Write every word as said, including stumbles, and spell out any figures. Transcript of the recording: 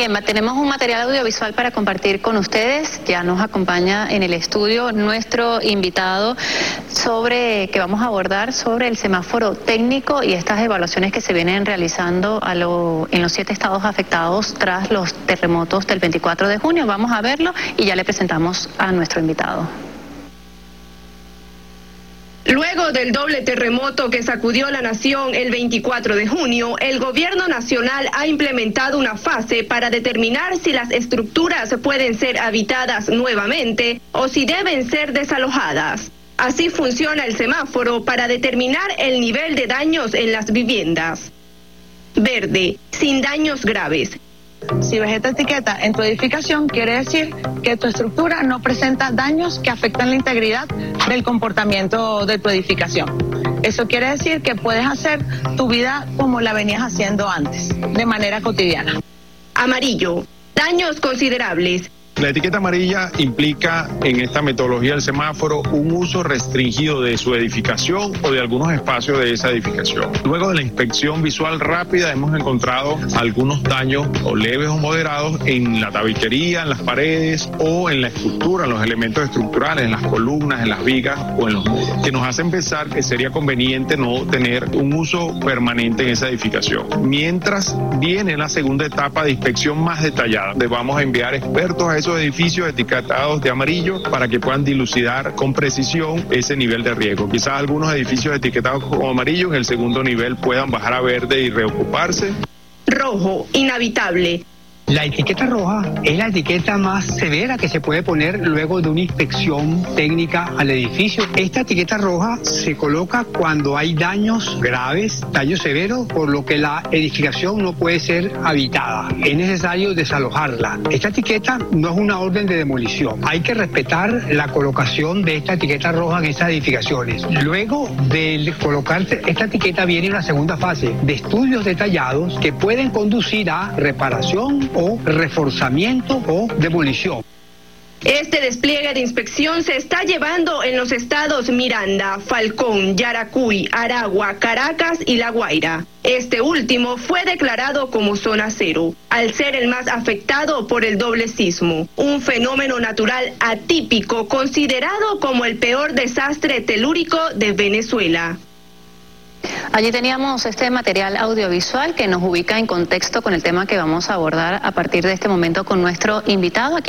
Bien, tenemos un material audiovisual para compartir con ustedes. Ya nos acompaña en el estudio nuestro invitado sobre que vamos a abordar sobre el semáforo técnico y estas evaluaciones que se vienen realizando a lo, en los siete estados afectados tras los terremotos del veinticuatro de junio. Vamos a verlo y ya le presentamos a nuestro invitado. Luego del doble terremoto que sacudió la nación el veinticuatro de junio, el gobierno nacional ha implementado una fase para determinar si las estructuras pueden ser habitadas nuevamente o si deben ser desalojadas. Así funciona el semáforo para determinar el nivel de daños en las viviendas. Verde, sin daños graves. Si ves esta etiqueta en tu edificación, quiere decir que tu estructura no presenta daños que afectan la integridad del comportamiento de tu edificación. Eso quiere decir que puedes hacer tu vida como la venías haciendo antes, de manera cotidiana. Amarillo, daños considerables. La etiqueta amarilla implica en esta metodología del semáforo un uso restringido de su edificación o de algunos espacios de esa edificación. Luego de la inspección visual rápida hemos encontrado algunos daños o leves o moderados en la tabiquería, en las paredes o en la estructura, en los elementos estructurales, en las columnas, en las vigas o en los muros, que nos hacen pensar que sería conveniente no tener un uso permanente en esa edificación. Mientras viene la segunda etapa de inspección más detallada, donde vamos a enviar expertos a esos edificios etiquetados de amarillo para que puedan dilucidar con precisión ese nivel de riesgo. Quizás algunos edificios etiquetados como amarillo en el segundo nivel puedan bajar a verde y reocuparse. Rojo, inhabitable. La etiqueta roja es la etiqueta más severa que se puede poner luego de una inspección técnica al edificio. Esta etiqueta roja se coloca cuando hay daños graves, daños severos, por lo que la edificación no puede ser habitada. Es necesario desalojarla. Esta etiqueta no es una orden de demolición. Hay que respetar la colocación de esta etiqueta roja en esas edificaciones. Luego de colocar esta etiqueta viene una segunda fase de estudios detallados que pueden conducir a reparación o reforzamiento o demolición. Este despliegue de inspección se está llevando en los estados Miranda, Falcón, Yaracuy, Aragua, Caracas y La Guaira. Este último fue declarado como zona cero, al ser el más afectado por el doble sismo, un fenómeno natural atípico considerado como el peor desastre telúrico de Venezuela. Allí teníamos este material audiovisual que nos ubica en contexto con el tema que vamos a abordar a partir de este momento con nuestro invitado. Aquí